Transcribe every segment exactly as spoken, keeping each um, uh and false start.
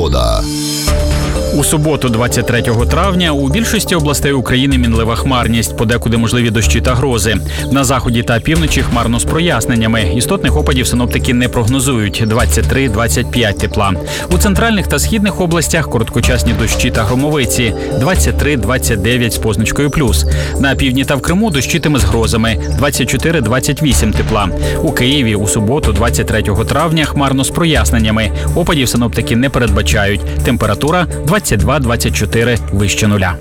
погода. У суботу, двадцять третього травня, у більшості областей України мінлива хмарність, подекуди можливі дощі та грози. На заході та півночі хмарно з проясненнями. Істотних опадів синоптики не прогнозують – двадцять три - двадцять п'ять тепла. У центральних та східних областях короткочасні дощі та громовиці – двадцять три - двадцять дев'ять з позначкою плюс. На півдні та в Криму дощитиме з грозами – двадцять чотири - двадцять вісім тепла. У Києві у суботу, двадцять третього травня, хмарно з проясненнями. Опадів синоптики не передбачають. Температура – двадцять два - двадцять чотири вище нуля.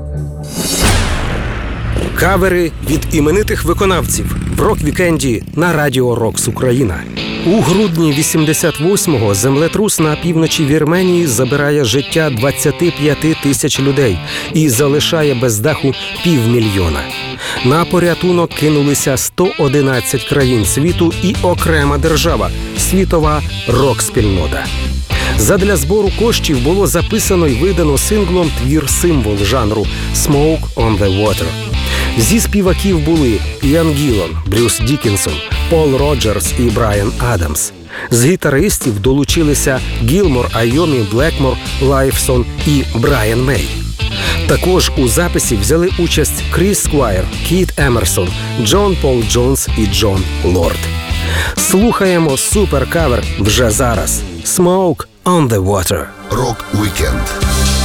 Кавери від іменитих виконавців в рок-вікенді на Радіо Рокс Україна. У грудні вісімдесят восьмого землетрус на півночі Вірменії забирає життя двадцять п'ять тисяч людей і залишає без даху півмільйона. На порятунок кинулися сто одинадцять країн світу і окрема держава – світова рок-спільнота. Задля збору коштів було записано й видано синглом твір-символ жанру «Smoke on the Water». Зі співаків були Іан Гіллан, Брюс Дікінсон, Пол Роджерс і Брайан Адамс. З гітаристів долучилися Гілмор, Айомі, Блекмор, Лайфсон і Брайан Мей. Також у записі взяли участь Кріс Сквайр, Кіт Емерсон, Джон Пол Джонс і Джон Лорд. Слухаємо суперкавер вже зараз. «Smoke on the Water». Рок-вікенд.